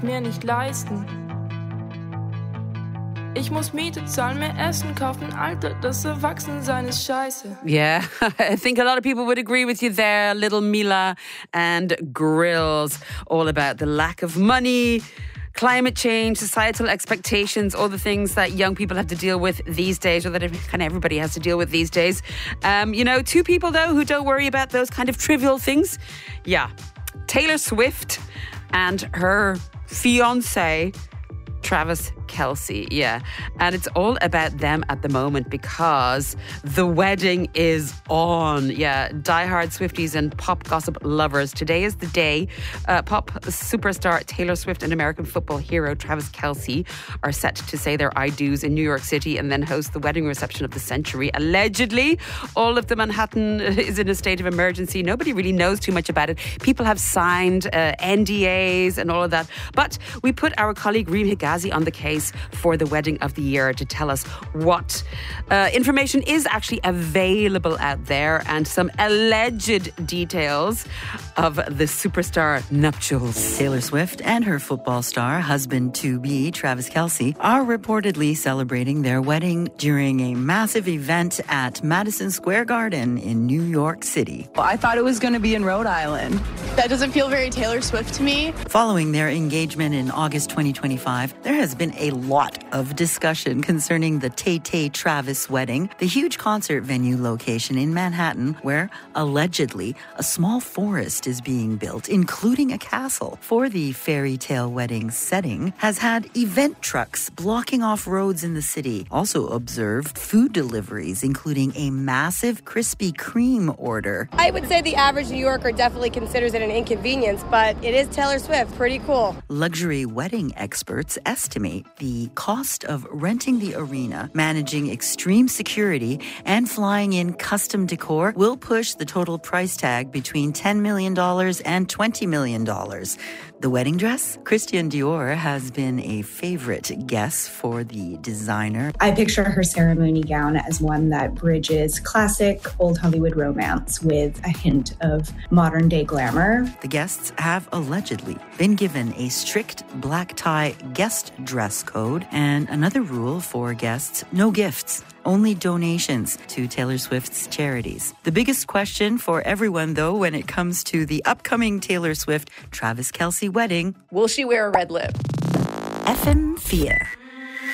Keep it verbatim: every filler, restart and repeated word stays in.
mir nicht leisten. Ich muss Miete zahlen, mehr Essen kaufen. Alter, das Erwachsensein ist scheiße. Yeah, I think a lot of people would agree with you there. Little Mila and Grills, all about the lack of money, climate change, societal expectations, all the things that young people have to deal with these days, or that kind of everybody has to deal with these days. Um, you know, two people, though, who don't worry about those kind of trivial things. Yeah, Taylor Swift and her fiancé, Travis Kelce, yeah. And it's all about them at the moment because the wedding is on. Yeah, diehard Swifties and pop gossip lovers. Today is the day uh, pop superstar Taylor Swift and American football hero Travis Kelce are set to say their I do's in New York City and then host the wedding reception of the century. Allegedly, all of the Manhattan is in a state of emergency. Nobody really knows too much about it. People have signed uh, N D As and all of that. But we put our colleague Reem Higazi on the case for the wedding of the year to tell us what uh, information is actually available out there and some alleged details of the superstar nuptials. Taylor Swift and her football star husband-to-be, Travis Kelce, are reportedly celebrating their wedding during a massive event at Madison Square Garden in New York City. Well, I thought it was going to be in Rhode Island. That doesn't feel very Taylor Swift to me. Following their engagement in August twenty twenty-five, there has been a lot of discussion concerning the Tay-Tay Travis wedding, the huge concert venue location in Manhattan where allegedly a small forest is being built, including a castle. For the fairy tale wedding setting has had event trucks blocking off roads in the city. Also observed food deliveries, including a massive Krispy Kreme order. I would say the average New Yorker definitely considers it an inconvenience, but it is Taylor Swift. Pretty cool. Luxury wedding experts estimate the cost of renting the arena, managing extreme security, and flying in custom decor will push the total price tag between ten million dollars and twenty million dollars. The wedding dress? Christian Dior has been a favorite guess for the designer. I picture her ceremony gown as one that bridges classic old Hollywood romance with a hint of modern day glamour. The guests have allegedly been given a strict black tie guest dress code and another rule for guests: no gifts. Only donations to Taylor Swift's charities. The biggest question for everyone, though, when it comes to the upcoming Taylor Swift-Travis Kelce wedding: will she wear a red lip? F M vier.